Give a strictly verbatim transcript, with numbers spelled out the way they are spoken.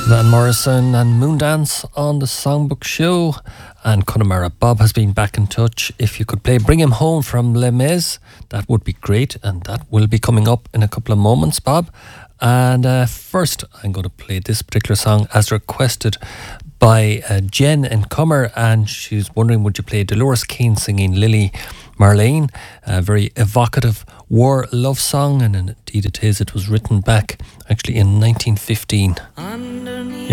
Van Morrison and Moondance on the Songbook Show. And Connemara Bob has been back in touch. If you could play Bring Him Home from Les Mis, that would be great. And that will be coming up in a couple of moments, Bob. And uh, first, I'm going to play this particular song as requested by uh, Jen in Comer. And she's wondering, would you play Dolores Keane singing Lily Marlene? A very evocative war love song. And indeed it is. It was written back actually in nineteen fifteen. Underneath